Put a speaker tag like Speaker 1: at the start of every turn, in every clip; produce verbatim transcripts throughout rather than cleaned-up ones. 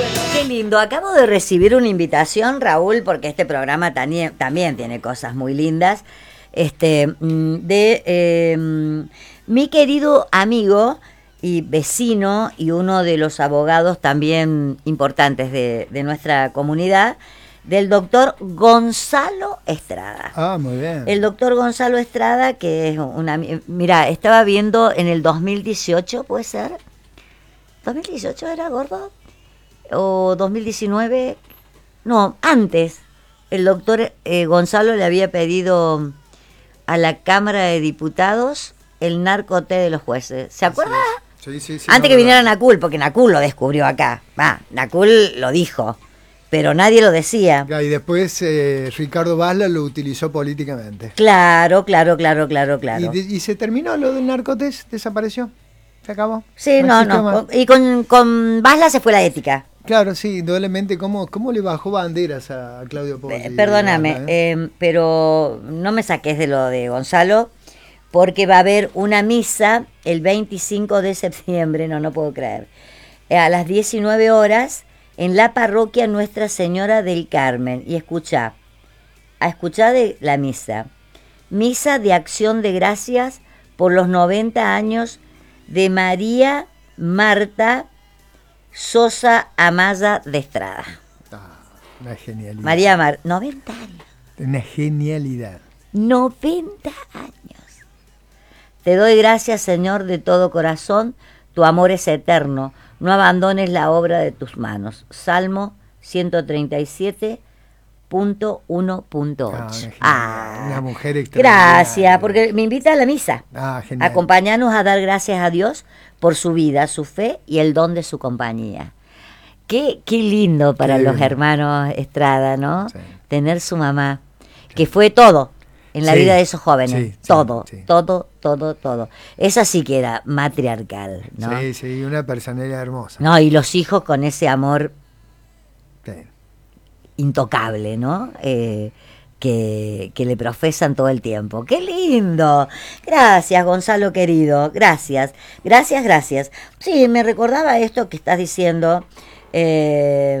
Speaker 1: Qué lindo, acabo de recibir una invitación, Raúl, porque este programa también, también tiene cosas muy lindas, este, de eh, mi querido amigo y vecino y uno de los abogados también importantes de, de nuestra comunidad, del doctor Gonzalo Estrada.
Speaker 2: Ah, muy bien.
Speaker 1: El doctor Gonzalo Estrada, que es una... Mira, estaba viendo en el dos mil dieciocho, ¿puede ser? ¿dos mil dieciocho era, gordo? ¿O dos mil diecinueve? No, antes. El doctor eh, Gonzalo le había pedido a la Cámara de Diputados el narcoté de los jueces. ¿Se acuerda?
Speaker 2: Sí, sí, sí.
Speaker 1: Antes
Speaker 2: no,
Speaker 1: que viniera
Speaker 2: no.
Speaker 1: Nacul, porque Nacul lo descubrió acá. Va, Nacul lo dijo, pero nadie lo decía.
Speaker 2: Y después eh, Ricardo Basla lo utilizó políticamente.
Speaker 1: Claro, claro, claro, claro, claro.
Speaker 2: ¿Y, de, y se terminó lo del narcotés? ¿Desapareció? ¿Se acabó?
Speaker 1: Sí, no,
Speaker 2: no.
Speaker 1: no. Y con, con Basla se fue la ética.
Speaker 2: Claro, sí, indudablemente. ¿Cómo, cómo le bajó banderas a Claudio Poggi?
Speaker 1: Eh, perdóname,
Speaker 2: Basla, eh?
Speaker 1: eh, pero no me saques de lo de Gonzalo, porque va a haber una misa el veinticinco de septiembre, no, no puedo creer, eh, a las diecinueve horas en la parroquia Nuestra Señora del Carmen. Y escucha, a escuchar de la misa. Misa de acción de gracias por los noventa años de María Marta Sosa Amaya de Estrada.
Speaker 2: Ah, una genialidad.
Speaker 1: María Mar, noventa años.
Speaker 2: Una genialidad.
Speaker 1: noventa años. Te doy gracias, Señor, de todo corazón. Tu amor es eterno. No abandones la obra de tus manos. Salmo ciento treinta y siete punto uno punto ocho.
Speaker 2: Ah, una, ah, una mujer extraordinaria.
Speaker 1: Gracias, porque me invita a la misa.
Speaker 2: Ah, genial.
Speaker 1: Acompáñanos a dar gracias a Dios por su vida, su fe y el don de su compañía. Qué, qué lindo para qué los lindo. Hermanos Estrada, ¿no? Sí. Tener su mamá, que fue todo en la sí, vida de esos jóvenes. Sí, todo, sí, sí. todo, todo, todo. Esa sí que era matriarcal, ¿no?
Speaker 2: Sí, sí, una personalidad hermosa.
Speaker 1: No, y los hijos con ese amor
Speaker 2: sí.
Speaker 1: intocable, ¿no? Eh, que, que le profesan todo el tiempo. ¡Qué lindo! Gracias, Gonzalo querido, gracias. Gracias, gracias. Sí, me recordaba esto que estás diciendo. Eh,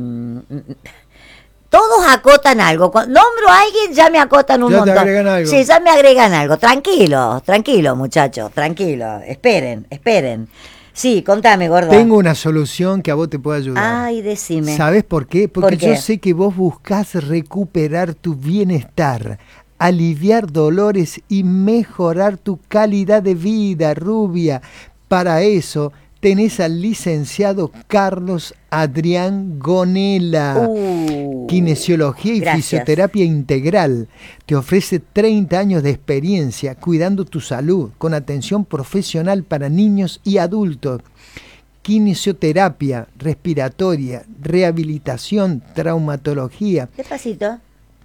Speaker 1: todos acotan algo. Cuando nombro a alguien, ya me acotan un
Speaker 2: ya
Speaker 1: montón.
Speaker 2: Te agregan algo.
Speaker 1: Sí, ya me agregan algo. Tranquilo, tranquilo, muchachos, tranquilo. Esperen, esperen. Sí, contame, gorda.
Speaker 2: Tengo una solución que a vos te puede ayudar.
Speaker 1: Ay, decime.
Speaker 2: ¿Sabés por qué? Porque
Speaker 1: ¿Por qué?
Speaker 2: yo sé que vos buscás recuperar tu bienestar, aliviar dolores y mejorar tu calidad de vida, rubia. Para eso tenés al licenciado Carlos Adrián Gonela,
Speaker 1: uh,
Speaker 2: Kinesiología y
Speaker 1: gracias.
Speaker 2: Fisioterapia Integral. Te ofrece treinta años de experiencia cuidando tu salud con atención profesional para niños y adultos. Kinesioterapia respiratoria, rehabilitación, traumatología.
Speaker 1: Despacito.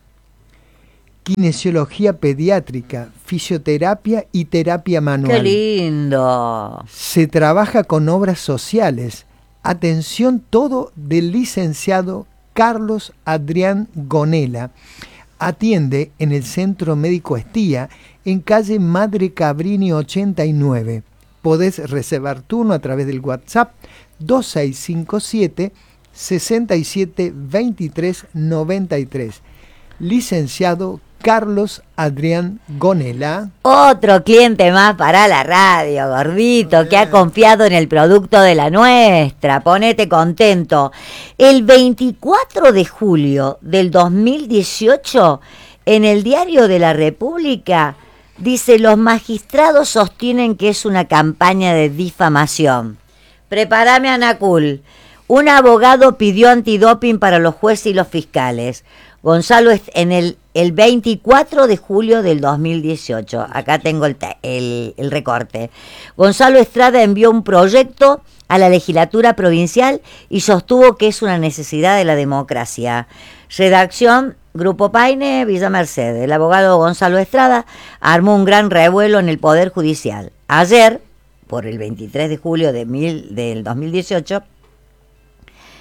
Speaker 2: Kinesiología pediátrica, fisioterapia y terapia manual.
Speaker 1: ¡Qué lindo!
Speaker 2: Se trabaja con obras sociales. Atención, todo del licenciado Carlos Adrián Gonela. Atiende en el Centro Médico Estía, en calle Madre Cabrini ochenta y nueve. Podés reservar turno a través del WhatsApp dos seis cinco siete, seis siete dos tres nueve tres. Licenciado Carlos Adrián Gonela.
Speaker 1: Otro cliente más para la radio, gordito, que ha confiado en el producto de la nuestra. Ponete contento. El veinticuatro de julio del dos mil dieciocho, en el Diario de la República, dice: los magistrados sostienen que es una campaña de difamación. Prepárame, Anacul. Un abogado pidió antidoping para los jueces y los fiscales. Gonzalo, en el, el veinticuatro de julio del dos mil dieciocho, acá tengo el, el, el recorte, Gonzalo Estrada envió un proyecto a la legislatura provincial y sostuvo que es una necesidad de la democracia. Redacción, Grupo Paine, Villa Mercedes. El abogado Gonzalo Estrada armó un gran revuelo en el Poder Judicial. Ayer, por el veintitrés de julio de mil, del dos mil dieciocho,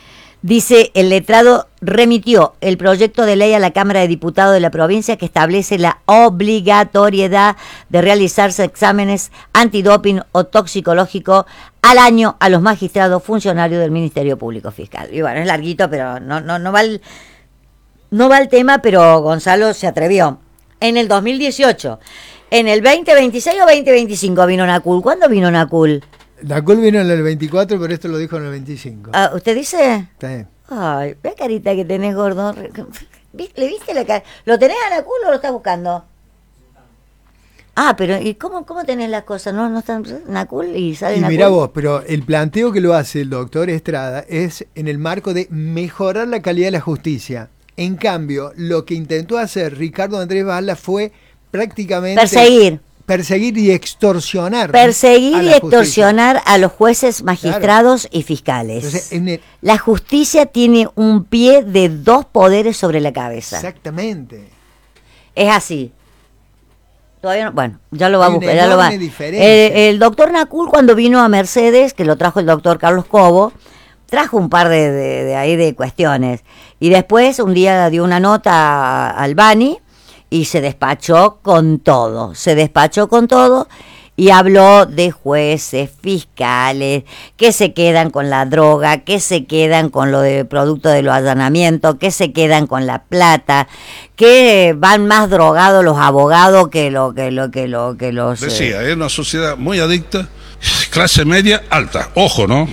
Speaker 1: Dice, el letrado remitió el proyecto de ley a la Cámara de Diputados de la provincia que establece la obligatoriedad de realizarse exámenes antidoping o toxicológico al año a los magistrados funcionarios del Ministerio Público Fiscal. Y bueno, es larguito, pero no, no, no va el, no va el tema, pero Gonzalo se atrevió. En el dos mil dieciocho, en el veinte veintiséis o veinte veinticinco vino Nacul. ¿Cuándo vino Nacul?
Speaker 2: Nacul vino en el veinticuatro, pero esto lo dijo en el veinticinco.
Speaker 1: Ah, ¿usted dice?
Speaker 2: Sí.
Speaker 1: Ay, ve carita que tenés, gordo. ¿Le viste la cara? ¿Lo tenés a Nacul o lo estás buscando? Ah, pero ¿y cómo, cómo tenés las cosas? ¿No, no están Nacul y sale
Speaker 2: Y
Speaker 1: Nacul?
Speaker 2: mirá vos, pero el planteo que lo hace el doctor Estrada es en el marco de mejorar la calidad de la justicia. En cambio, lo que intentó hacer Ricardo Andrés Bala fue prácticamente...
Speaker 1: Perseguir.
Speaker 2: Perseguir y extorsionar.
Speaker 1: Perseguir
Speaker 2: a
Speaker 1: y
Speaker 2: la
Speaker 1: extorsionar justicia. A los jueces, magistrados claro. y fiscales. Entonces, en el... La justicia tiene un pie de dos poderes sobre la cabeza.
Speaker 2: Exactamente.
Speaker 1: Es así. Todavía no, bueno, ya lo va a buscar. Ya lo va. El, el doctor Nacul, cuando vino a Mercedes, que lo trajo el doctor Carlos Cobo, trajo un par de, de, de ahí de cuestiones. Y después, un día dio una nota al Bani y se despachó con todo, se despachó con todo y habló de jueces, fiscales, que se quedan con la droga, que se quedan con lo de producto de los allanamientos, que se quedan con la plata, que van más drogados los abogados que lo que lo que lo que los
Speaker 3: decía, eh... es una sociedad muy adicta, clase media alta, ojo, ¿no?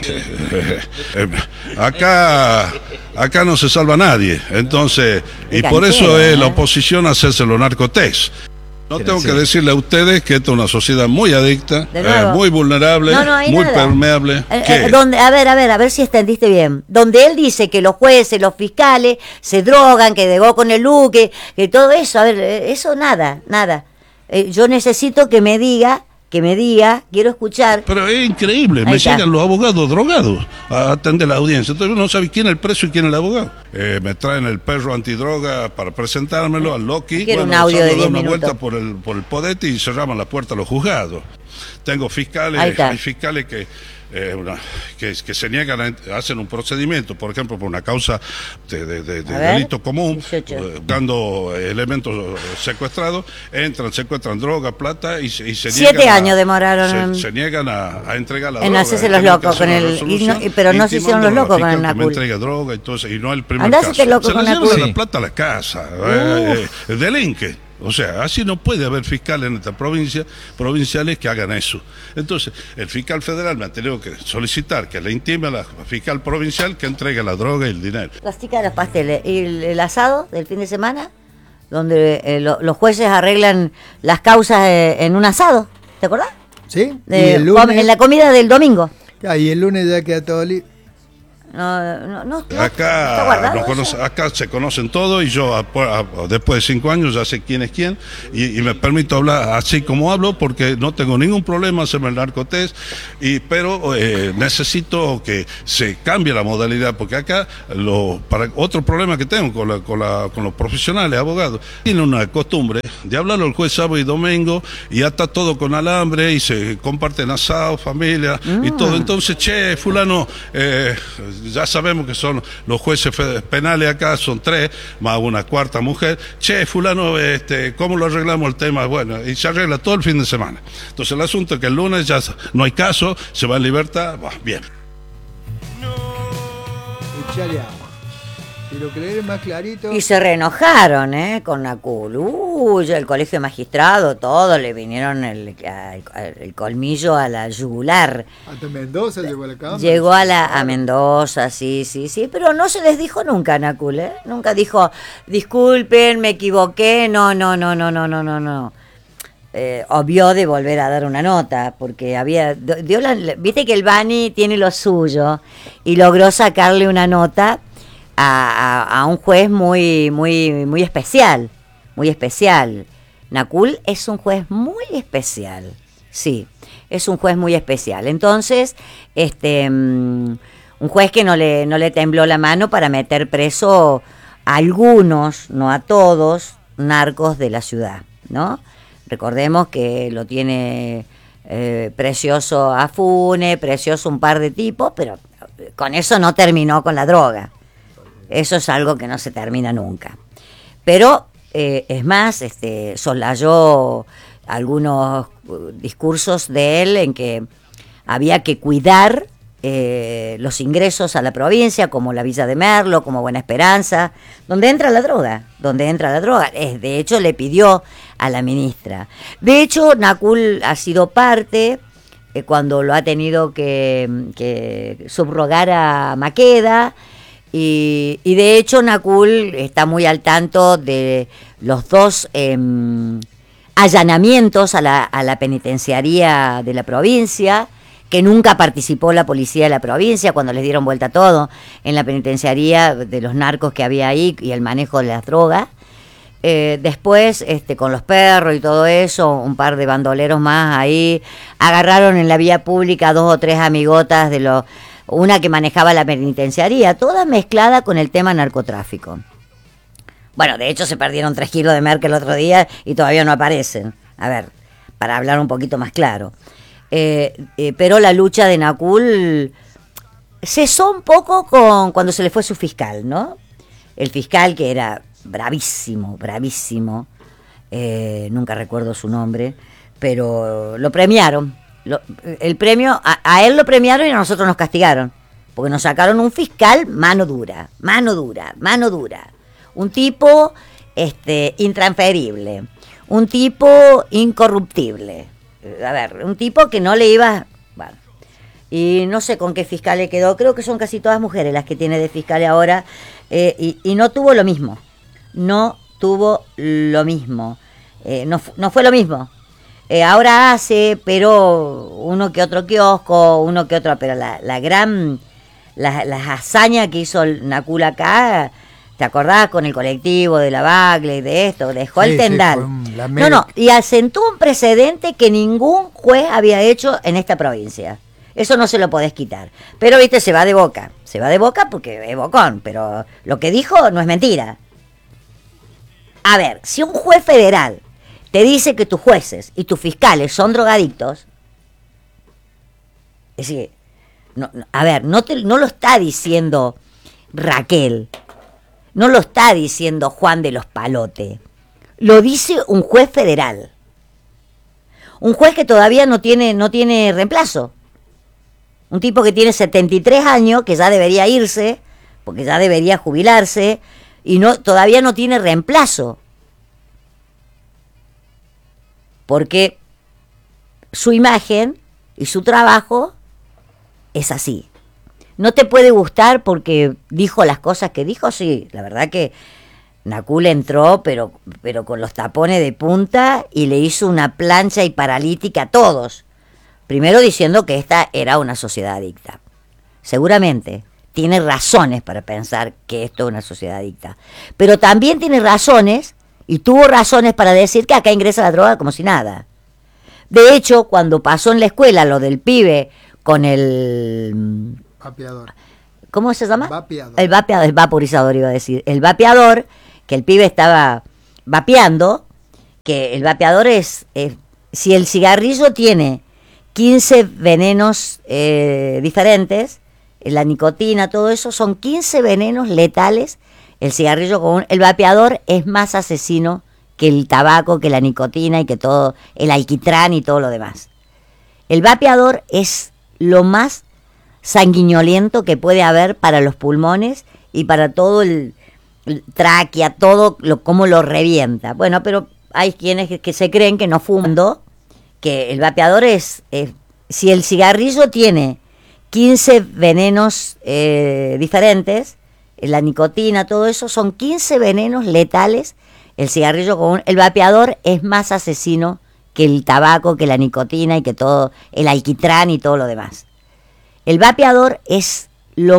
Speaker 3: acá acá no se salva nadie, entonces, y por eso es la oposición a hacerse los narcotests. No tengo que decirle a ustedes que esta es una sociedad muy adicta, eh, muy vulnerable, no, no muy nada. permeable.
Speaker 1: Eh, eh, donde, a ver, a ver, a ver si entendiste bien. Donde él dice que los jueces, los fiscales se drogan, que degó con el U, que, que todo eso, a ver, eso nada, nada. Eh, yo necesito que me diga... que me diga, quiero escuchar.
Speaker 3: Pero es increíble, me llegan los abogados drogados a atender la audiencia, entonces uno no sabe quién es el preso y quién es el abogado. Eh, me traen el perro antidroga para presentármelo al Loki.
Speaker 1: Quiero
Speaker 3: bueno,
Speaker 1: un audio de diez
Speaker 3: una
Speaker 1: minutos.
Speaker 3: vuelta por el, por el Podete y cerramos la puerta a los juzgados. Tengo fiscales, hay fiscales que... Eh, una, que, que se niegan a hacen un procedimiento, por ejemplo, por una causa de, de, de, de delito común, eh, dando elementos secuestrados, entran, secuestran droga, plata y, y se
Speaker 1: Siete
Speaker 3: niegan
Speaker 1: años
Speaker 3: a,
Speaker 1: demoraron
Speaker 3: se, se niegan a, a entregar la
Speaker 1: en
Speaker 3: droga.
Speaker 1: hacerse los locos con el, y no, pero no se hicieron los locos con el Nacul.
Speaker 3: Me entrega droga, entonces, y no el primer
Speaker 1: Andásete
Speaker 3: caso.
Speaker 1: loco
Speaker 3: se
Speaker 1: con
Speaker 3: le
Speaker 1: Nacul.
Speaker 3: llevan la plata a la casa, eh, eh, delinque. O sea, así no puede haber fiscales en esta provincia, provinciales que hagan eso. Entonces, el fiscal federal me ha tenido que solicitar que le intime a la fiscal provincial que entregue la droga y el dinero.
Speaker 1: Las chicas de los pasteles y el, el asado del fin de semana, donde eh, lo, los jueces arreglan las causas eh, en un asado, ¿te acordás?
Speaker 2: Sí,
Speaker 1: y eh, el lunes... En la comida del domingo.
Speaker 2: Ah, y el lunes ya queda todo listo.
Speaker 1: No, no, no,
Speaker 3: acá, no conoce, acá se conocen todos y yo a, a, después de cinco años ya sé quién es quién y, y me permito hablar así como hablo porque no tengo ningún problema hacerme el narcotest, y, pero eh, necesito que se cambie la modalidad porque acá lo, para, otro problema que tengo con, la, con, la, con los profesionales, abogados, tienen una costumbre de hablarlo el jueves sábado y domingo y ya está todo con alambre y se comparten asado, familia mm. y todo, entonces che, fulano eh, ya sabemos que son los jueces penales acá, son tres, más una cuarta mujer. Che, fulano, este, ¿cómo lo arreglamos el tema? Bueno, y se arregla todo el fin de semana. Entonces el asunto es que el lunes ya no hay caso, se va en libertad, bah, bien.
Speaker 2: Echale agua. Si lo querés más clarito.
Speaker 1: Y se reenojaron, ¿eh? Con Nacul. Uy, el colegio de magistrado, todo, le vinieron el, el, el colmillo a la yugular.
Speaker 2: Hasta Mendoza llegó a la Cámara.
Speaker 1: Llegó a, la, a Mendoza, sí, sí, sí. Pero no se les dijo nunca a Nacul, ¿eh? Nunca dijo, disculpen, me equivoqué. No, no, no, no, no, no, no, no. Eh, obvió de volver a dar una nota, porque había. Dio la, viste que el Bani tiene lo suyo y logró sacarle una nota. A, a, a un juez muy muy muy especial, muy especial. Nacul es un juez muy especial, sí, es un juez muy especial. Entonces, este, um, un juez que no le no le tembló la mano para meter preso a algunos, no a todos, narcos de la ciudad, ¿no? Recordemos que lo tiene eh, precioso a Fune, precioso un par de tipos, pero con eso no terminó con la droga. Eso es algo que no se termina nunca. Pero, eh, es más, este, soslayó algunos uh, discursos de él en que había que cuidar eh, los ingresos a la provincia, como la Villa de Merlo, como Buena Esperanza, donde entra la droga, donde entra la droga. Es, de hecho, le pidió a la ministra. De hecho, Nacul ha sido parte, eh, cuando lo ha tenido que, que subrogar a Maqueda, y, y de hecho Nacul está muy al tanto de los dos eh, allanamientos a la, a la penitenciaría de la provincia, que nunca participó la policía de la provincia cuando les dieron vuelta todo en la penitenciaría de los narcos que había ahí y el manejo de las drogas. Eh, después, este, con los perros y todo eso, un par de bandoleros más ahí, agarraron en la vía pública dos o tres amigotas de los, una que manejaba la penitenciaría, toda mezclada con el tema narcotráfico. Bueno, de hecho se perdieron tres kilos de merca el otro día y todavía no aparecen. A ver, para hablar un poquito más claro. Eh, eh, pero la lucha de Nacul cesó un poco con cuando se le fue su fiscal, ¿no? El fiscal que era bravísimo, bravísimo, eh, nunca recuerdo su nombre, pero lo premiaron. Lo, el premio, a, a él lo premiaron y a nosotros nos castigaron, porque nos sacaron un fiscal mano dura, mano dura, mano dura. Un tipo este, intransferible, un tipo incorruptible. A ver, un tipo que no le iba... Bueno, y no sé con qué fiscal le quedó, creo que son casi todas mujeres las que tiene de fiscal ahora, eh, y, y no tuvo lo mismo, no tuvo lo mismo, eh, no, no fue lo mismo. Eh, ahora hace, pero uno que otro kiosco, uno que otro, pero la, la gran, la, la hazaña que hizo el Nacul acá... ¿Te acordás con el colectivo de la Bagle y de esto? Dejó sí, el tendal. Sí, no, no, y asentó un precedente que ningún juez había hecho en esta provincia. Eso no se lo podés quitar. Pero, viste, se va de boca. Se va de boca porque es bocón, pero lo que dijo no es mentira. A ver, si un juez federal te dice que tus jueces y tus fiscales son drogadictos, es decir, no, no, a ver, no, te, no lo está diciendo Raquel. No lo está diciendo Juan de los Palotes, lo dice un juez federal. Un juez que todavía no tiene, no tiene reemplazo. Un tipo que tiene setenta y tres años, que ya debería irse, porque ya debería jubilarse, y no, todavía no tiene reemplazo. Porque su imagen y su trabajo es así. ¿No te puede gustar porque dijo las cosas que dijo? Sí, la verdad que Nacul entró, pero, pero con los tapones de punta y le hizo una plancha y paralítica a todos. Primero diciendo que esta era una sociedad adicta. Seguramente tiene razones para pensar que esto es una sociedad adicta. Pero también tiene razones, y tuvo razones para decir que acá ingresa la droga como si nada. De hecho, cuando pasó en la escuela lo del pibe con el...
Speaker 2: Vapeador.
Speaker 1: ¿Cómo se llama?
Speaker 2: Vapeador.
Speaker 1: El vapeador, el vaporizador iba a decir. El vapeador, que el pibe estaba vapeando, que el vapeador es, eh, si el cigarrillo tiene quince venenos eh, diferentes, la nicotina, todo eso, son quince venenos letales. El cigarrillo común, el vapeador es más asesino que el tabaco, que la nicotina y que todo, el alquitrán y todo lo demás. El vapeador es lo más sanguinolento que puede haber para los pulmones y para todo el, el tráquea, todo lo, cómo lo revienta. Bueno, pero hay quienes que se creen que no fumando, que el vapeador es, eh, si el cigarrillo tiene quince venenos eh, diferentes, la nicotina, todo eso, son quince venenos letales. El cigarrillo común, el vapeador es más asesino que el tabaco, que la nicotina y que todo, el alquitrán y todo lo demás. El vapeador es